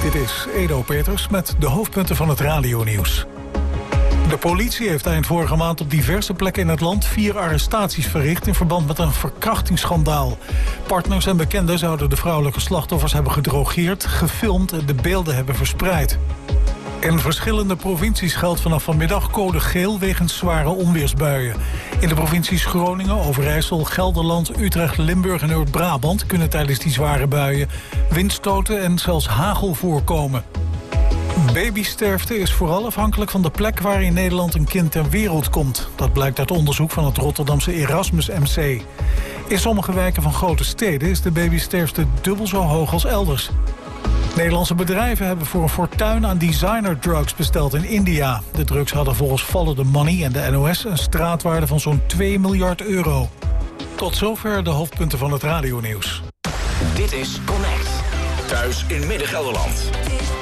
Dit is Edo Peters met de hoofdpunten van het radionieuws. De politie heeft eind vorige maand op diverse plekken in het land 4 arrestaties verricht in verband met een verkrachtingsschandaal. Partners en bekenden zouden de vrouwelijke slachtoffers hebben gedrogeerd, gefilmd en de beelden hebben verspreid. In verschillende provincies geldt vanaf vanmiddag code geel wegens zware onweersbuien. In de provincies Groningen, Overijssel, Gelderland, Utrecht, Limburg en Noord-Brabant kunnen tijdens die zware buien windstoten en zelfs hagel voorkomen. Babysterfte is vooral afhankelijk van de plek waar in Nederland een kind ter wereld komt. Dat blijkt uit onderzoek van het Rotterdamse Erasmus MC. In sommige wijken van grote steden is de babysterfte dubbel zo hoog als elders. Nederlandse bedrijven hebben voor een fortuin aan designerdrugs besteld in India. De drugs hadden volgens Follow the Money en de NOS een straatwaarde van zo'n 2 miljard euro. Tot zover de hoofdpunten van het radionieuws. Dit is Connect. Thuis in Midden-Gelderland.